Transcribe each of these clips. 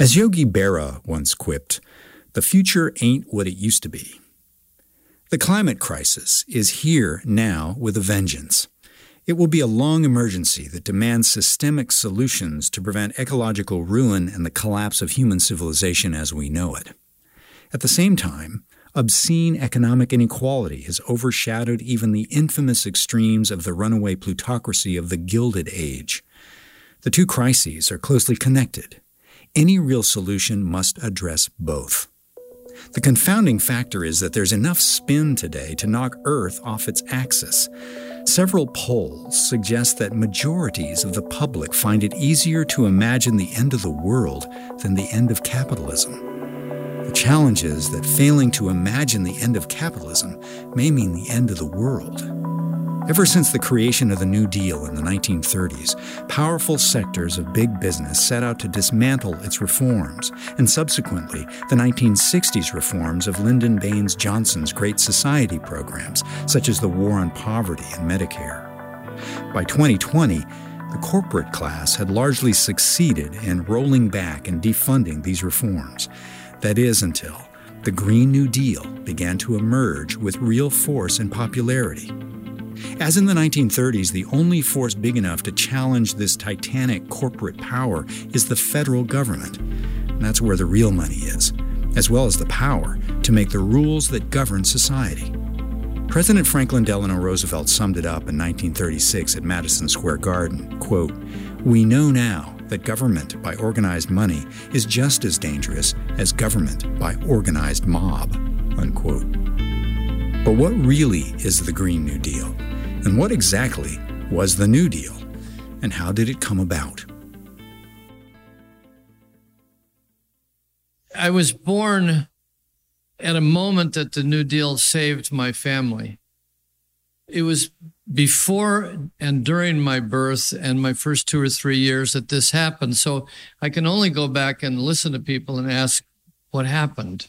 As Yogi Berra once quipped, "The future ain't what it used to be." The climate crisis is here now with a vengeance. It will be a long emergency that demands systemic solutions to prevent ecological ruin and the collapse of human civilization as we know it. At the same time, obscene economic inequality has overshadowed even the infamous extremes of the runaway plutocracy of the Gilded Age. The two crises are closely connected. Any real solution must address both. The confounding factor is that there's enough spin today to knock Earth off its axis. Several polls suggest that majorities of the public find it easier to imagine the end of the world than the end of capitalism. The challenge is that failing to imagine the end of capitalism may mean the end of the world. Ever since the creation of the New Deal in the 1930s, powerful sectors of big business set out to dismantle its reforms, and subsequently the 1960s reforms of Lyndon Baines Johnson's Great Society programs, such as the War on Poverty and Medicare. By 2020, the corporate class had largely succeeded in rolling back and defunding these reforms. That is, until the Green New Deal began to emerge with real force and popularity. As in the 1930s, the only force big enough to challenge this titanic corporate power is the federal government. And that's where the real money is, as well as the power to make the rules that govern society. President Franklin Delano Roosevelt summed it up in 1936 at Madison Square Garden, quote, "We know now that government by organized money is just as dangerous as government by organized mob," unquote. But what really is the Green New Deal? And what exactly was the New Deal? And how did it come about? I was born at a moment that the New Deal saved my family. It was before and during my birth and my first 2 or 3 years that this happened. So I can only go back and listen to people and ask what happened.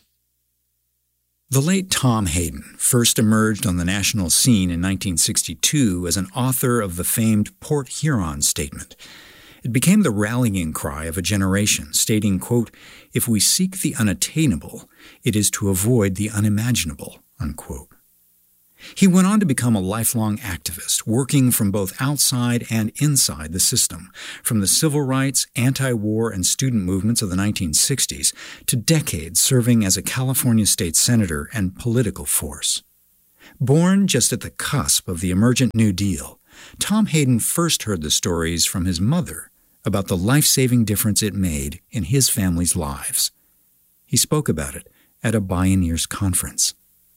The late Tom Hayden first emerged on the national scene in 1962 as an author of the famed Port Huron Statement. It became the rallying cry of a generation, stating, quote, "If we seek the unattainable, it is to avoid the unimaginable," unquote. He went on to become a lifelong activist, working from both outside and inside the system, from the civil rights, anti-war, and student movements of the 1960s to decades serving as a California state senator and political force. Born just at the cusp of the emergent New Deal, Tom Hayden first heard the stories from his mother about the life-saving difference it made in his family's lives. He spoke about it at a Bioneers conference.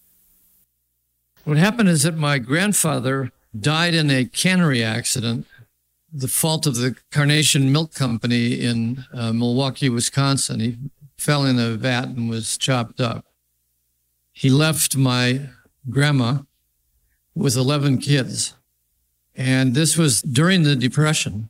What happened is that my grandfather died in a cannery accident, the fault of the Carnation Milk Company in Milwaukee, Wisconsin. He fell in a vat and was chopped up. He left my grandma with 11 kids. And this was during the Depression.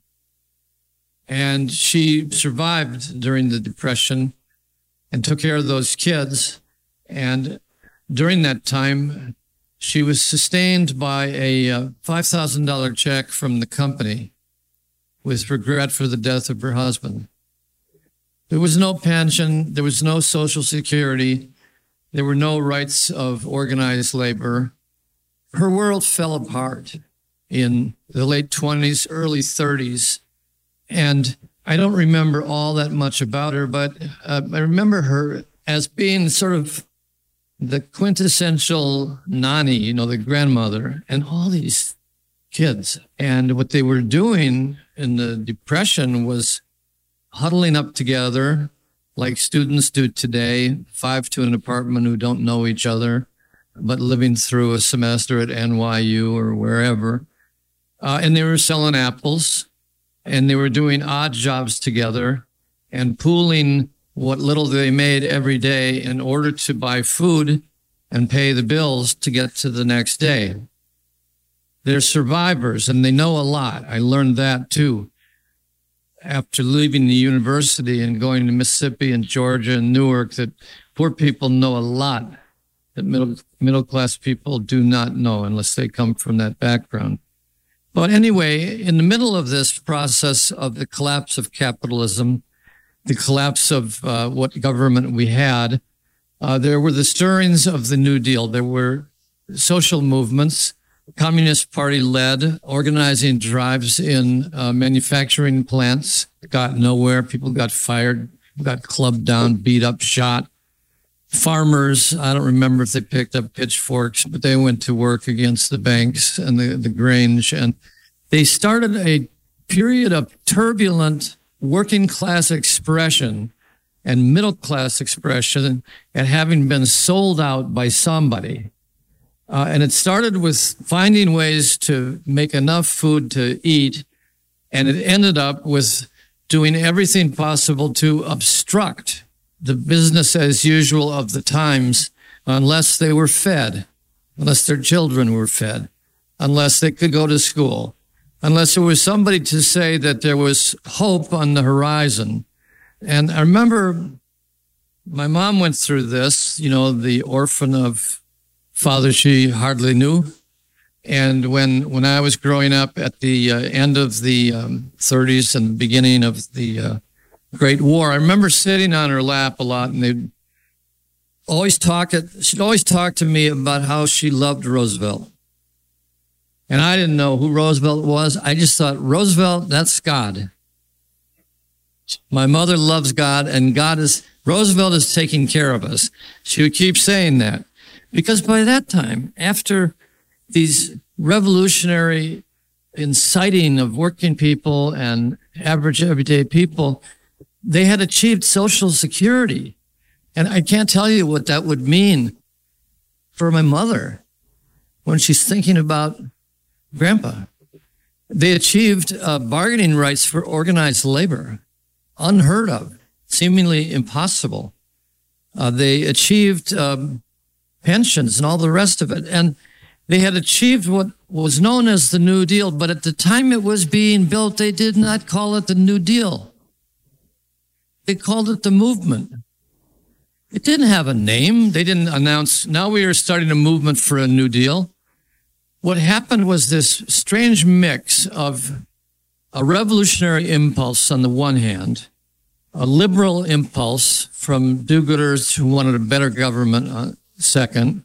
And she survived during the Depression and took care of those kids. And during that time, she was sustained by a $5,000 check from the company with regret for the death of her husband. There was no pension. There was no Social Security. There were no rights of organized labor. Her world fell apart in the late 20s, early 30s. And I don't remember all that much about her, but I remember her as being sort of the quintessential nanny, the grandmother, and all these kids. And what they were doing in the Depression was huddling up together like students do today, 5 to an apartment who don't know each other, but living through a semester at NYU or wherever. And they were selling apples, and they were doing odd jobs together and pooling what little they made every day in order to buy food and pay the bills to get to the next day. They're survivors, and they know a lot. I learned that too. After leaving the university and going to Mississippi and Georgia and Newark, that poor people know a lot that middle-class people do not know unless they come from that background. But anyway, in the middle of this process of the collapse of capitalism, the collapse of what government we had, there were the stirrings of the New Deal. There were social movements, Communist Party led, organizing drives in manufacturing plants. Got nowhere. People got fired, got clubbed down, beat up, shot. Farmers, I don't remember if they picked up pitchforks, but they went to work against the banks and the Grange. And they started a period of turbulent working class expression and middle class expression and having been sold out by somebody. And it started with finding ways to make enough food to eat. And it ended up with doing everything possible to obstruct the business as usual of the times unless they were fed, unless their children were fed, unless they could go to school, unless there was somebody to say that there was hope on the horizon. And I remember my mom went through this, the orphan of father she hardly knew. And when I was growing up at the end of the 30s and beginning of the Great War, I remember sitting on her lap a lot, and she'd always talk to me about how she loved Roosevelt. And I didn't know who Roosevelt was. I just thought, Roosevelt, that's God. My mother loves God, and Roosevelt is taking care of us. She would keep saying that. Because by that time, after these revolutionary inciting of working people and average everyday people, they had achieved social security. And I can't tell you what that would mean for my mother when she's thinking about Grandpa. They achieved bargaining rights for organized labor, unheard of, seemingly impossible. They achieved pensions and all the rest of it. And they had achieved what was known as the New Deal, but at the time it was being built, they did not call it the New Deal. They called it the movement. It didn't have a name. They didn't announce, now we are starting a movement for a New Deal. What happened was this strange mix of a revolutionary impulse on the one hand, a liberal impulse from do-gooders who wanted a better government second,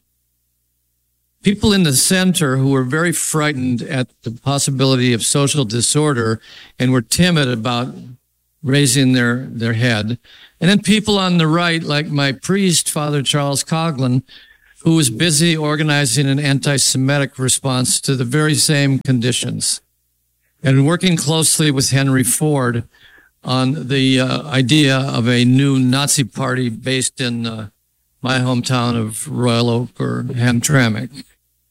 people in the center who were very frightened at the possibility of social disorder and were timid about raising their head, and then people on the right, like my priest, Father Charles Coughlin, who was busy organizing an anti-Semitic response to the very same conditions and working closely with Henry Ford on the idea of a new Nazi party based in my hometown of Royal Oak or Hamtramck.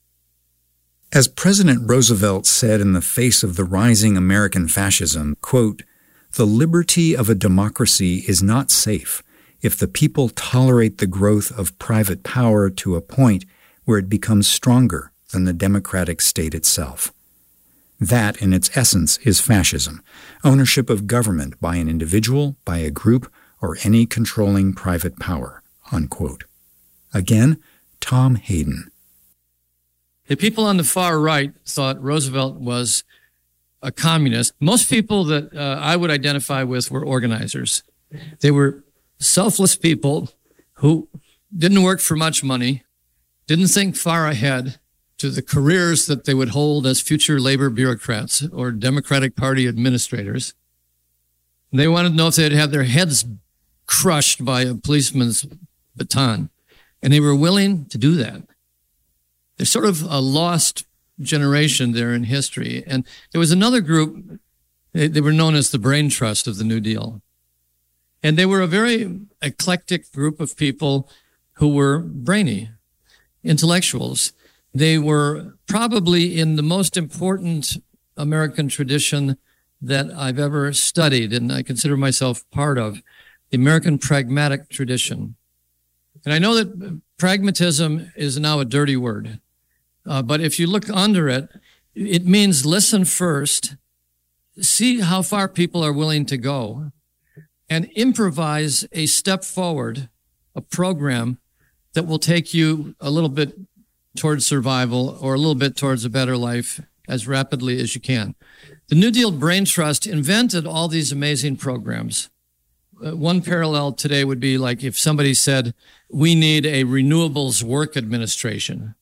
As President Roosevelt said in the face of the rising American fascism, quote, "The liberty of a democracy is not safe if the people tolerate the growth of private power to a point where it becomes stronger than the democratic state itself." That, in its essence, is fascism, ownership of government by an individual, by a group, or any controlling private power, unquote. Again, Tom Hayden. The people on the far right thought Roosevelt was a communist. Most people that I would identify with were organizers. They were selfless people who didn't work for much money, didn't think far ahead to the careers that they would hold as future labor bureaucrats or Democratic Party administrators. They wanted to know if they'd have their heads crushed by a policeman's baton, and they were willing to do that. They're sort of a lost generation there in history. And there was another group, they were known as the Brain Trust of the New Deal. And they were a very eclectic group of people who were brainy, intellectuals. They were probably in the most important American tradition that I've ever studied, and I consider myself part of, the American pragmatic tradition. And I know that pragmatism is now a dirty word, but if you look under it, it means listen first, see how far people are willing to go, and improvise a step forward, a program that will take you a little bit towards survival or a little bit towards a better life as rapidly as you can. The New Deal Brain Trust invented all these amazing programs. one parallel today would be like if somebody said, we need a renewables work administration.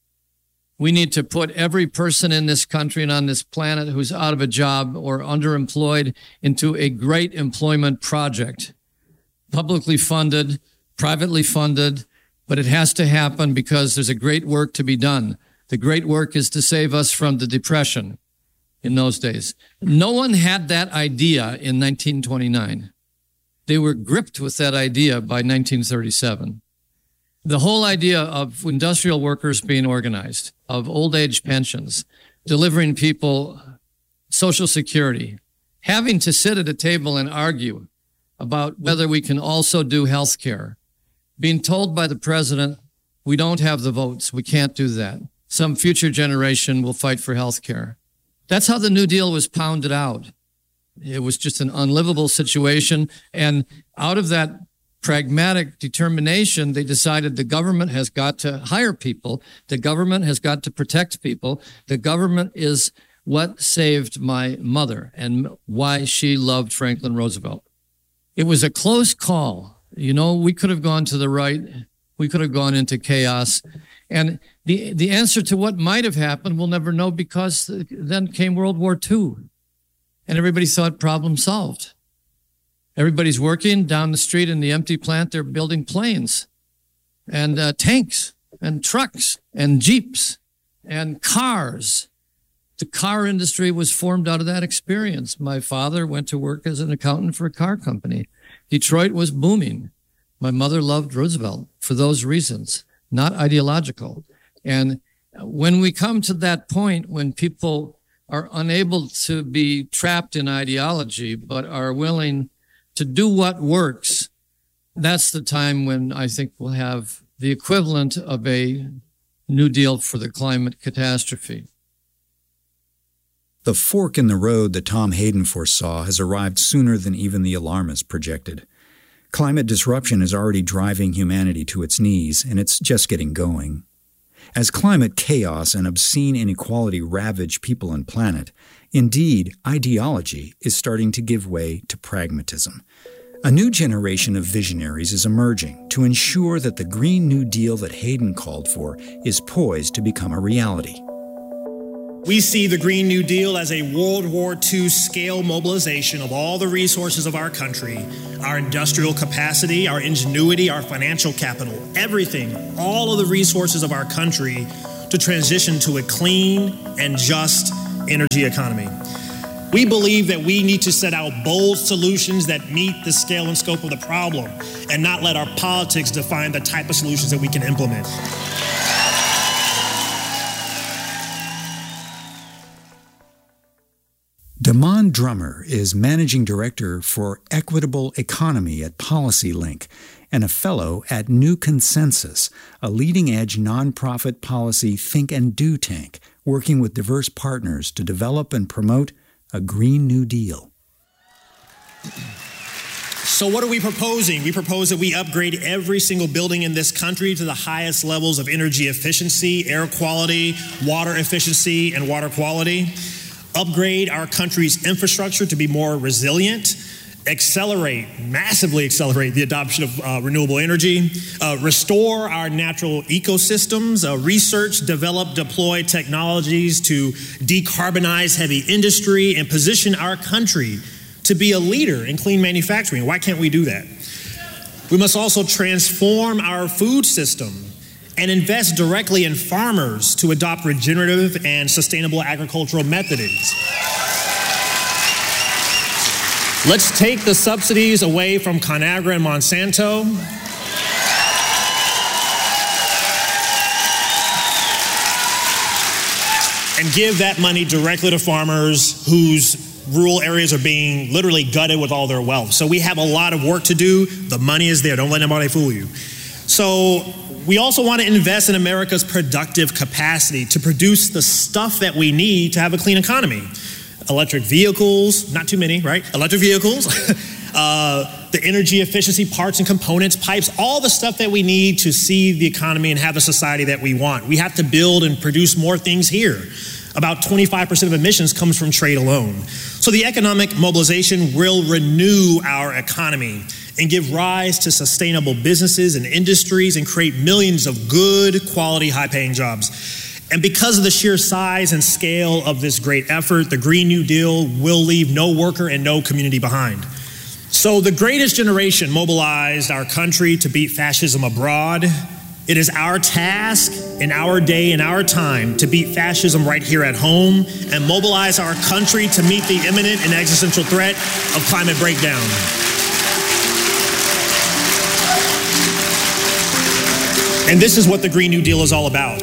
We need to put every person in this country and on this planet who's out of a job or underemployed into a great employment project, publicly funded, privately funded, but it has to happen because there's a great work to be done. The great work is to save us from the Depression in those days. No one had that idea in 1929. They were gripped with that idea by 1937. The whole idea of industrial workers being organized, of old age pensions, delivering people Social Security, having to sit at a table and argue about whether we can also do health care, being told by the president, we don't have the votes, we can't do that. Some future generation will fight for health care. That's how the New Deal was pounded out. It was just an unlivable situation. And out of that pragmatic determination, they decided the government has got to hire people. The government has got to protect people. The government is what saved my mother and why she loved Franklin Roosevelt. It was a close call. You know, we could have gone to the right. We could have gone into chaos. And the answer to what might have happened, we'll never know, because then came World War II. And everybody thought problem solved. Everybody's working down the street in the empty plant. They're building planes and tanks and trucks and jeeps and cars. The car industry was formed out of that experience. My father went to work as an accountant for a car company. Detroit was booming. My mother loved Roosevelt for those reasons, not ideological. And when we come to that point when people are unable to be trapped in ideology, but are willing to do what works, that's the time when I think we'll have the equivalent of a New Deal for the climate catastrophe. The fork in the road that Tom Hayden foresaw has arrived sooner than even the alarmists projected. Climate disruption is already driving humanity to its knees, and it's just getting going. As climate chaos and obscene inequality ravage people and planet, indeed, ideology is starting to give way to pragmatism. A new generation of visionaries is emerging to ensure that the Green New Deal that Hayden called for is poised to become a reality. We see the Green New Deal as a World War II scale mobilization of all the resources of our country, our industrial capacity, our ingenuity, our financial capital, everything, all of the resources of our country to transition to a clean and just energy economy. We believe that we need to set out bold solutions that meet the scale and scope of the problem and not let our politics define the type of solutions that we can implement. Damon Drummer is Managing Director for Equitable Economy at PolicyLink and a fellow at New Consensus, a leading-edge nonprofit policy think and do tank working with diverse partners to develop and promote a Green New Deal. So what are we proposing? We propose that we upgrade every single building in this country to the highest levels of energy efficiency, air quality, water efficiency, and water quality. Upgrade our country's infrastructure to be more resilient, massively accelerate the adoption of renewable energy, restore our natural ecosystems, research, develop, deploy technologies to decarbonize heavy industry, and position our country to be a leader in clean manufacturing. Why can't we do that? We must also transform our food system and invest directly in farmers to adopt regenerative and sustainable agricultural methods. Let's take the subsidies away from ConAgra and Monsanto. And give that money directly to farmers whose rural areas are being literally gutted with all their wealth. So we have a lot of work to do. The money is there. Don't let anybody fool you. So we also want to invest in America's productive capacity to produce the stuff that we need to have a clean economy. Electric vehicles, not too many, right? Electric vehicles, the energy efficiency parts and components, pipes, all the stuff that we need to see the economy and have the society that we want. We have to build and produce more things here. About 25% of emissions comes from trade alone. So the economic mobilization will renew our economy and give rise to sustainable businesses and industries and create millions of good, quality, high-paying jobs. And because of the sheer size and scale of this great effort, the Green New Deal will leave no worker and no community behind. So the greatest generation mobilized our country to beat fascism abroad. It is our task in our day and our time to beat fascism right here at home and mobilize our country to meet the imminent and existential threat of climate breakdown. And this is what the Green New Deal is all about.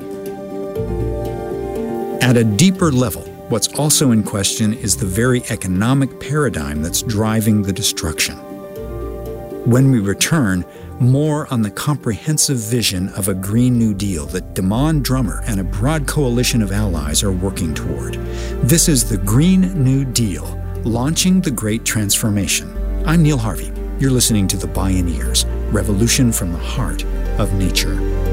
At a deeper level, what's also in question is the very economic paradigm that's driving the destruction. When we return, more on the comprehensive vision of a Green New Deal that Damon Drummer and a broad coalition of allies are working toward. This is the Green New Deal, launching the Great Transformation. I'm Neil Harvey. You're listening to The Bioneers, Revolution from the Heart of Nature.